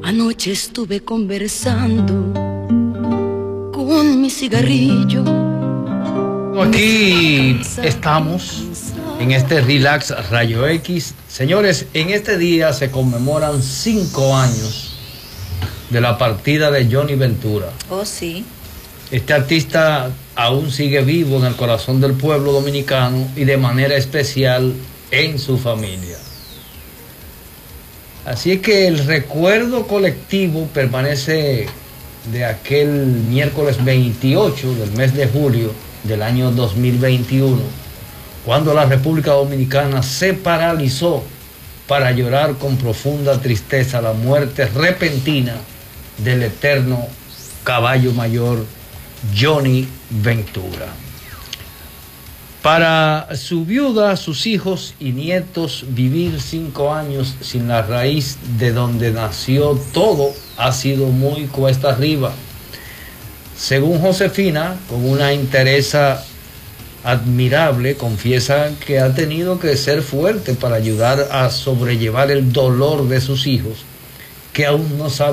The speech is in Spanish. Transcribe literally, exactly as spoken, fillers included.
Anoche estuve conversando con mi cigarrillo. Aquí estamos en este Relax Rayo X. Señores, en este día se conmemoran cinco años de la partida de Johnny Ventura. Oh, sí. Este artista aún sigue vivo en el corazón del pueblo dominicano y de manera especial en su familia. Así es que el recuerdo colectivo permanece de aquel miércoles veintiocho del mes de julio del año dos mil veintiuno, cuando la República Dominicana se paralizó para llorar con profunda tristeza la muerte repentina del eterno caballo mayor Johnny Ventura. Para su viuda, sus hijos y nietos, vivir cinco años sin la raíz de donde nació todo ha sido muy cuesta arriba. Según Josefina, con una entereza admirable, confiesa que ha tenido que ser fuerte para ayudar a sobrellevar el dolor de sus hijos, que aún no saben